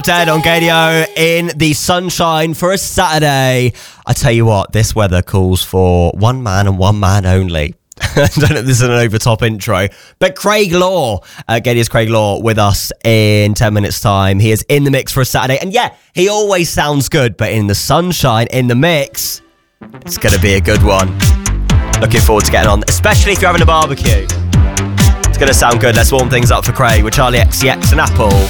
Dead on Gadio in the sunshine for a Saturday. I tell you what, this weather calls for one man and one man only. I don't know if this is an over-top intro, but Craig Law, Gadio's Craig Law, with us in 10 minutes' time. He is in the mix for a Saturday, and yeah, he always sounds good, but in the sunshine, in the mix, it's going to be a good one. Looking forward to getting on, especially if you're having a barbecue. It's going to sound good. Let's warm things up for Craig with Charlie XCX and Apple.